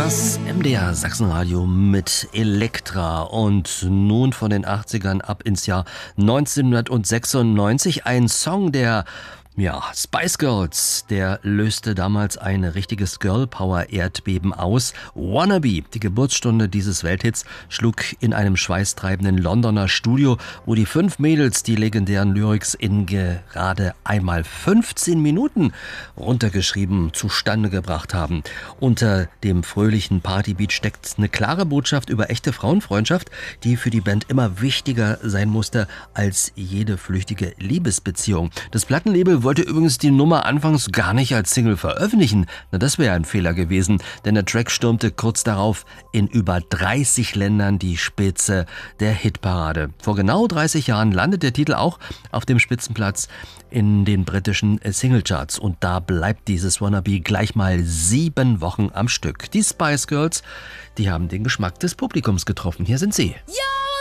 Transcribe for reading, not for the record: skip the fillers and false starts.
Das MDR Sachsenradio mit Elektra und nun von den 80ern ab ins Jahr 1996 ein Song der Spice Girls, der löste damals ein richtiges Girl-Power-Erdbeben aus. Wannabe, die Geburtsstunde dieses Welthits, schlug in einem schweißtreibenden Londoner Studio, wo die 5 Mädels die legendären Lyrics in gerade einmal 15 Minuten runtergeschrieben zustande gebracht haben. Unter dem fröhlichen Partybeat steckt eine klare Botschaft über echte Frauenfreundschaft, die für die Band immer wichtiger sein musste als jede flüchtige Liebesbeziehung. Das Plattenlabel wollte übrigens die Nummer anfangs gar nicht als Single veröffentlichen. Na, das wäre ein Fehler gewesen, denn der Track stürmte kurz darauf in über 30 Ländern die Spitze der Hitparade. Vor genau 30 Jahren landet der Titel auch auf dem Spitzenplatz in den britischen Singlecharts. Und da bleibt dieses Wannabe gleich mal 7 Wochen am Stück. Die Spice Girls, die haben den Geschmack des Publikums getroffen. Hier sind sie. Ja!